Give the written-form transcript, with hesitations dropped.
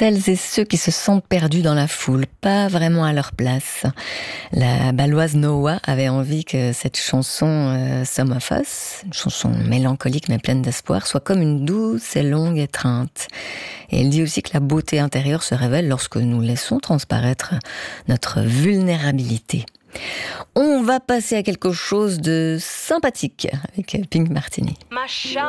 celles et ceux qui se sentent perdus dans la foule, pas vraiment à leur place. La baloise Noah avait envie que cette chanson Some of Us, une chanson mélancolique mais pleine d'espoir, soit comme une douce et longue étreinte. Et elle dit aussi que la beauté intérieure se révèle lorsque nous laissons transparaître notre vulnérabilité. On va passer à quelque chose de sympathique avec Pink Martini.